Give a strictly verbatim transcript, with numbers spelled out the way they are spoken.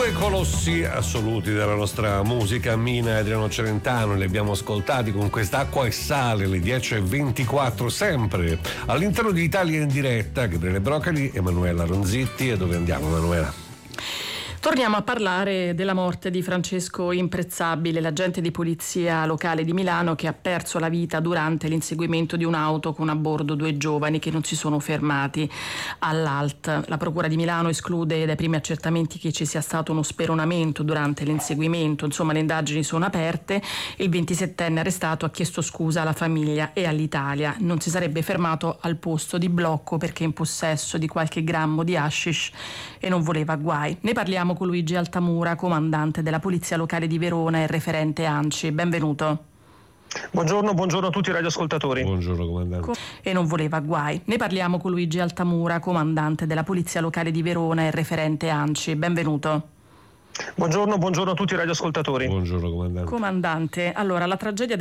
Due colossi assoluti della nostra musica, Mina e Adriano Celentano, li abbiamo ascoltati con quest'Acqua e Sale, alle dieci e ventiquattro, sempre all'interno di Italia in diretta. Gabriele Brocali, Emanuela Ronzitti. E dove andiamo, Emanuela? Torniamo a parlare della morte di Francesco Imprezzabile, l'agente di polizia locale di Milano che ha perso la vita durante l'inseguimento di un'auto con a bordo due giovani che non si sono fermati all'A L T. La Procura di Milano esclude dai primi accertamenti che ci sia stato uno speronamento durante l'inseguimento. Insomma, le indagini sono aperte. Il ventisettenne arrestato ha chiesto scusa alla famiglia e all'Italia. Non si sarebbe fermato al posto di blocco perché è in possesso di qualche grammo di hashish e non voleva guai. Ne parliamo con Luigi Altamura, comandante della Polizia Locale di Verona e referente A N C I. Benvenuto. Buongiorno, buongiorno a tutti i radioascoltatori. Buongiorno comandante. E non voleva guai. Ne parliamo con Luigi Altamura, comandante della Polizia Locale di Verona e referente A N C I. Benvenuto. Buongiorno, buongiorno a tutti i radioascoltatori. Buongiorno comandante. Comandante, allora la tragedia